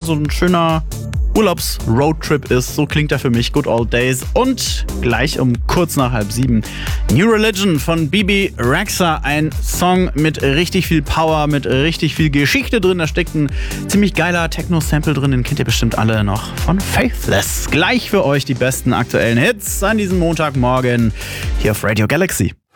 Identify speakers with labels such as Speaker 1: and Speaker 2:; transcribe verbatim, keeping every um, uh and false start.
Speaker 1: so ein schöner Urlaubs-Roadtrip ist. So klingt er für mich, Good Old Days. Und gleich um kurz nach halb sieben New Religion von Bebe Rexha. Ein Song mit richtig viel Power, mit richtig viel Geschichte drin. Da steckt ein ziemlich geiler Techno-Sample drin. Den kennt ihr bestimmt alle noch von Faithless. Gleich für euch die besten aktuellen Hits an diesem Montagmorgen hier auf Radio Galaxy.